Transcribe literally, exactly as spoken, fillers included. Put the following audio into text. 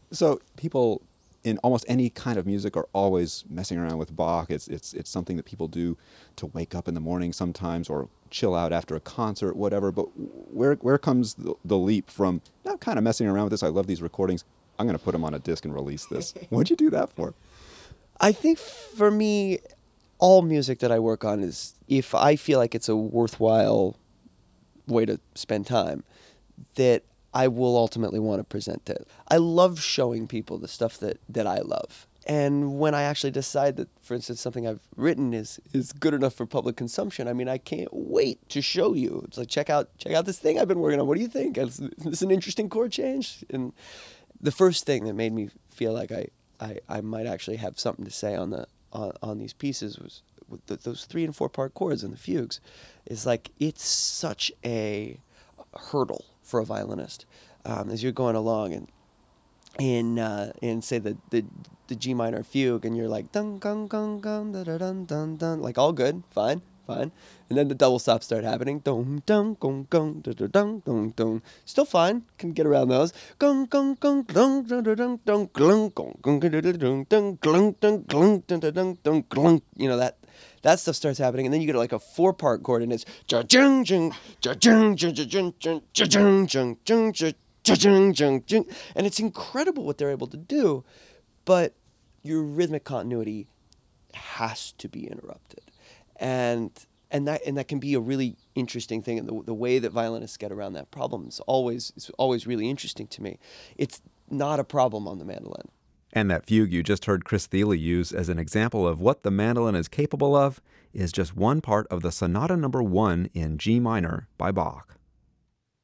So people in almost any kind of music are always messing around with Bach. It's it's it's something that people do to wake up in the morning sometimes, or chill out after a concert, whatever. But where where comes the, the leap from not kind of messing around with this? I love these recordings. I'm going to put them on a disc and release this. What'd you do that for? I think for me, all music that I work on is if I feel like it's a worthwhile way to spend time, that I will ultimately want to present it. I love showing people the stuff that, that I love. And when I actually decide that, for instance, something I've written is, is good enough for public consumption, I mean, I can't wait to show you. It's like, check out check out this thing I've been working on. What do you think? Is this an interesting chord change? And the first thing that made me feel like I, I, I might actually have something to say on the on, on these pieces was with the, those three and four part chords and the fugues. Is like, it's such a hurdle for a violinist um, as you're going along and in uh, in say the, the the G minor fugue, and you're like dun dun dun dun dun dun dun dun, like all good, fine, fine, and then the double stops start happening, dun dun dun dun dun dun dun dun, still fine, can get around those, dun dun dun dun dun dun dun dun dun dun dun dun dun dun, you know, that that stuff starts happening, and then you get like a four part chord, and it's ja jung jung ja jung jung jung jung ja jung jung jung ja jung jung jung, and it's incredible what they're able to do, but your rhythmic continuity has to be interrupted, and and that and that can be a really interesting thing, and the the way that violinists get around that problem is always is always really interesting to me. It's not a problem on the mandolin. And that fugue you just heard Chris Thile use as an example of what the mandolin is capable of is just one part of the Sonata Number One in G minor by Bach.